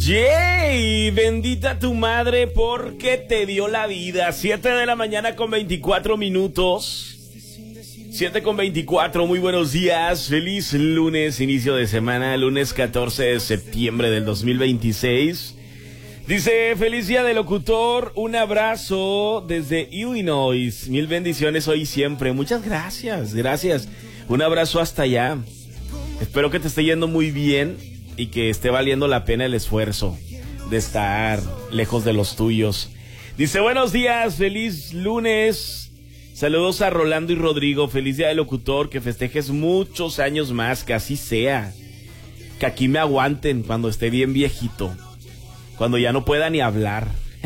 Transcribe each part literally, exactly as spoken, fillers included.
Yay, bendita tu madre porque te dio la vida. Siete de la mañana con veinticuatro minutos. Siete con veinticuatro, muy buenos días. Feliz lunes, inicio de semana, lunes catorce de septiembre del dos mil veintiséis. Dice, feliz día del locutor, un abrazo desde Illinois. Mil bendiciones hoy y siempre. Muchas gracias, gracias. Un abrazo hasta allá. Espero que te esté yendo muy bien y que esté valiendo la pena el esfuerzo de estar lejos de los tuyos. Dice, buenos días, feliz lunes. Saludos a Rolando y Rodrigo, feliz día del locutor, que festejes muchos años más, que así sea. Que aquí me aguanten cuando esté bien viejito, cuando ya no pueda ni hablar.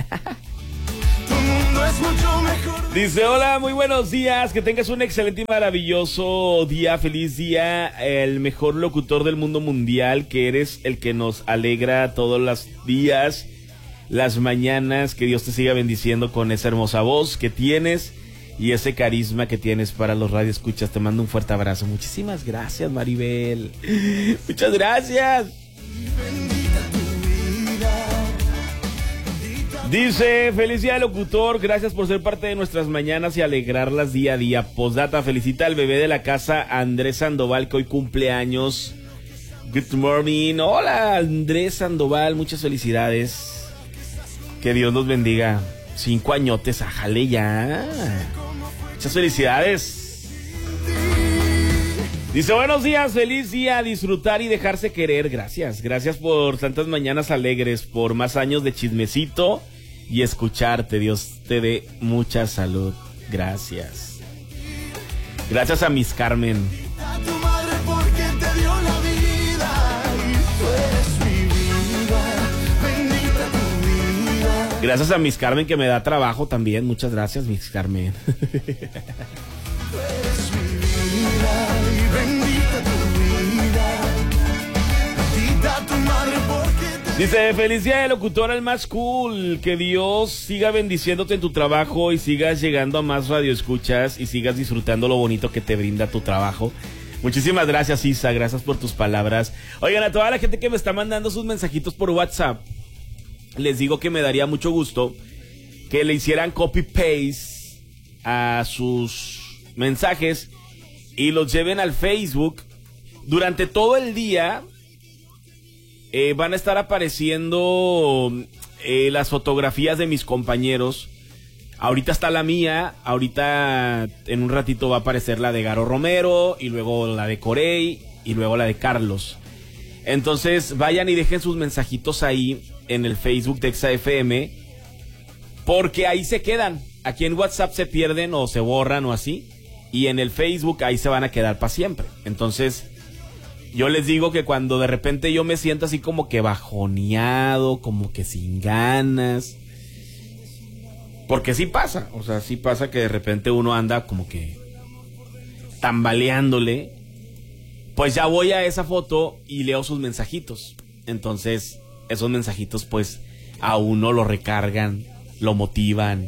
Dice, hola, muy buenos días, que tengas un excelente y maravilloso día, feliz día, el mejor locutor del mundo mundial, que eres el que nos alegra todos los días, las mañanas, que Dios te siga bendiciendo con esa hermosa voz que tienes y ese carisma que tienes para los radioescuchas. Te mando un fuerte abrazo. Muchísimas gracias, Maribel. Muchas gracias. Dice, feliz día locutor, gracias por ser parte de nuestras mañanas y alegrarlas día a día. Postdata, felicita al bebé de la casa, Andrés Sandoval, que hoy cumple años. Good morning. Hola, Andrés Sandoval, muchas felicidades. Que Dios los bendiga. Cinco añotes, ajale ya. Muchas felicidades. Dice, buenos días, feliz día, disfrutar y dejarse querer. Gracias, gracias por tantas mañanas alegres, por más años de chismecito y escucharte. Dios te dé mucha salud. Gracias. Gracias a Miss Carmen. Gracias a Miss Carmen, que me da trabajo también. Muchas gracias, Miss Carmen. Dice, feliz día de locutor al más cool, que Dios siga bendiciéndote en tu trabajo y sigas llegando a más radioescuchas y sigas disfrutando lo bonito que te brinda tu trabajo. Muchísimas gracias, Isa, gracias por tus palabras. Oigan, a toda la gente que me está mandando sus mensajitos por WhatsApp, les digo que me daría mucho gusto que le hicieran copy-paste a sus mensajes y los lleven al Facebook. Durante todo el día eh, van a estar apareciendo eh, las fotografías de mis compañeros. Ahorita está la mía, ahorita en un ratito va a aparecer la de Garo Romero y luego la de Corey y luego la de Carlos. Entonces vayan y dejen sus mensajitos ahí en el Facebook de Exa F M, porque ahí se quedan. Aquí en WhatsApp se pierden o se borran o así, y en el Facebook ahí se van a quedar para siempre. Entonces yo les digo que cuando de repente yo me siento así como que bajoneado, como que sin ganas, porque sí pasa, o sea, sí pasa que de repente uno anda como que tambaleándole, pues ya voy a esa foto y leo sus mensajitos. Entonces esos mensajitos pues a uno lo recargan, lo motivan,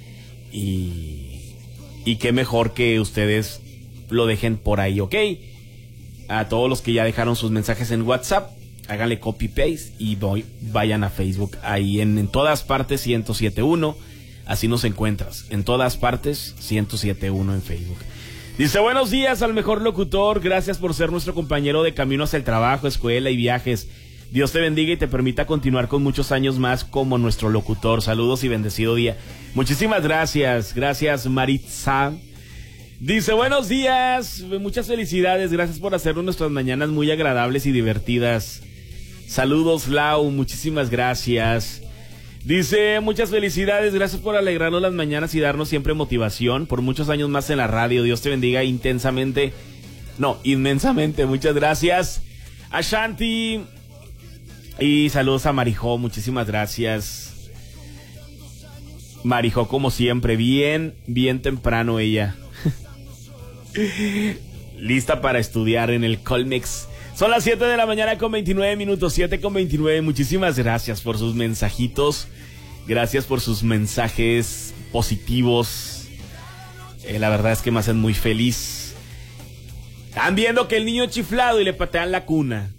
y, y qué mejor que ustedes lo dejen por ahí, ¿ok? A todos los que ya dejaron sus mensajes en WhatsApp, háganle copy-paste y voy, vayan a Facebook. Ahí en, en todas partes ciento siete punto uno, así nos encuentras. En todas partes ciento siete punto uno en Facebook. Dice, buenos días al mejor locutor, gracias por ser nuestro compañero de camino hacia el trabajo, escuela y viajes. Dios te bendiga y te permita continuar con muchos años más como nuestro locutor. Saludos y bendecido día. Muchísimas gracias, gracias Maritza. Dice, buenos días, muchas felicidades, gracias por hacer nuestras mañanas muy agradables y divertidas. Saludos, Lau, muchísimas gracias. Dice, muchas felicidades, gracias por alegrarnos las mañanas y darnos siempre motivación por muchos años más en la radio. Dios te bendiga intensamente, no, inmensamente, muchas gracias. Ashanti, y saludos a Marijó, muchísimas gracias. Marijó, como siempre, bien, bien temprano ella. Lista para estudiar en el Colmex. Son las siete de la mañana con veintinueve minutos, siete con veintinueve. Muchísimas gracias por sus mensajitos. Gracias por sus mensajes positivos. Eh, la verdad es que me hacen muy feliz. Están viendo que el niño chiflado y le patean la cuna.